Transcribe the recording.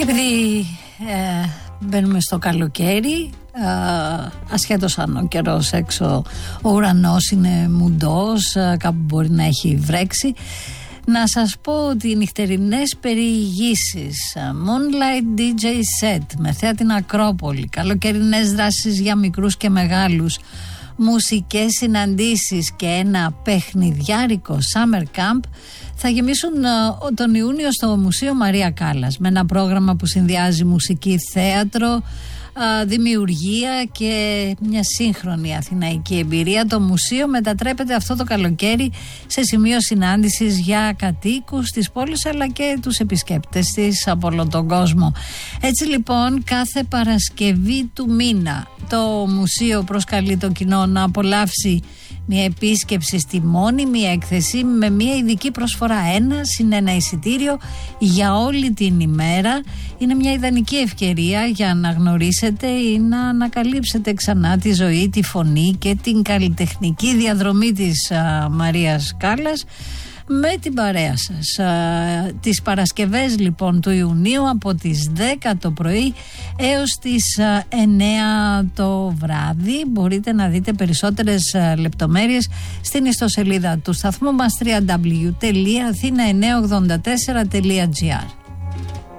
Και επειδή μπαίνουμε στο καλοκαίρι, ασχέτως αν ο καιρός έξω, ο ουρανός είναι μουντός, κάπου μπορεί να έχει βρέξει, να σας πω ότι οι νυχτερινές περιηγήσεις, Moonlight DJ Set με θέα την Ακρόπολη, καλοκαιρινές δράσεις για μικρούς και μεγάλους, μουσικές συναντήσεις και ένα παιχνιδιάρικο summer camp θα γεμίσουν τον Ιούνιο στο Μουσείο Μαρία Κάλλας, με ένα πρόγραμμα που συνδυάζει μουσική, θέατρο, δημιουργία και μια σύγχρονη αθηναϊκή εμπειρία. Το μουσείο μετατρέπεται αυτό το καλοκαίρι σε σημείο συνάντησης για κατοίκους της πόλης αλλά και τους επισκέπτες της από όλο τον κόσμο. Έτσι λοιπόν, κάθε Παρασκευή του μήνα το μουσείο προσκαλεί το κοινό να απολαύσει μια επίσκεψη στη μόνιμη έκθεση με μια ειδική προσφορά 1+1 εισιτήριο για όλη την ημέρα. Είναι μια ιδανική ευκαιρία για να γνωρίσετε ή να ανακαλύψετε ξανά τη ζωή, τη φωνή και την καλλιτεχνική διαδρομή της Μαρίας Κάλλας με την παρέα σας. Τις Παρασκευές λοιπόν του Ιουνίου από τις 10 το πρωί έως τις 9 το βράδυ μπορείτε να δείτε περισσότερες λεπτομέρειες στην ιστοσελίδα του σταθμού μας www.athena984.gr.